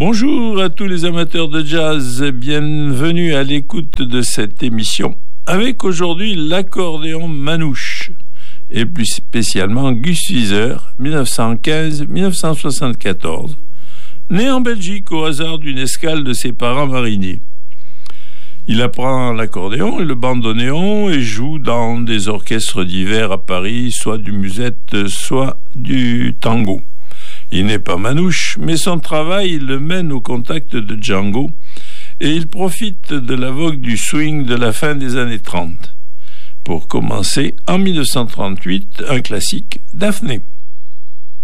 Bonjour à tous les amateurs de jazz, bienvenue à l'écoute de cette émission, avec aujourd'hui l'accordéon manouche, et plus spécialement Gus Viseur, 1915-1974, né en Belgique au hasard d'une escale de ses parents mariniers. Il apprend l'accordéon et le bandoneon et joue dans des orchestres divers à Paris, soit du musette, soit du tango. Il n'est pas manouche, mais son travail le mène au contact de Django et il profite de la vogue du swing de la fin des années 30. Pour commencer, en 1938, un classique, Daphné.